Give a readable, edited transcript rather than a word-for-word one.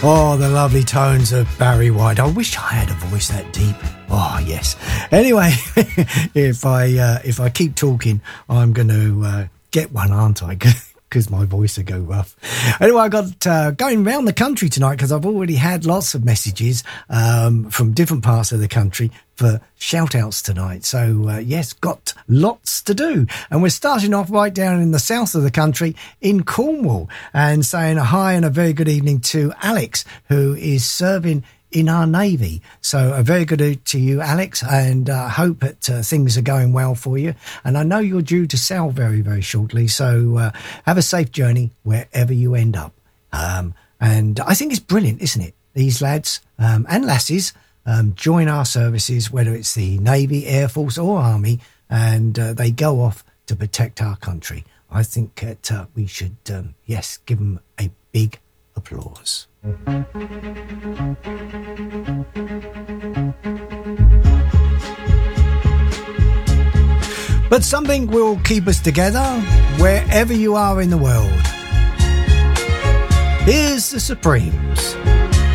Oh, the lovely tones of Barry White. I wish I had a voice that deep. Oh, yes. Anyway, if I keep talking, I'm going to get one, aren't I? Because my voice will go rough. Anyway, I got going around the country tonight because I've already had lots of messages from different parts of the country for shout-outs tonight. So, yes, got lots to do. And we're starting off right down in the south of the country in Cornwall and saying a hi and a very good evening to Alex, who is serving in our Navy. So a very good day to you, Alex, and hope that things are going well for you. And I know you're due to sail very, very shortly. So have a safe journey wherever you end up. And I think it's brilliant, isn't it? These lads and lasses join our services, whether it's the Navy, Air Force or Army, and they go off to protect our country. I think that we should, yes, give them a big applause. But something will keep us together wherever you are in the world. Here's the Supremes.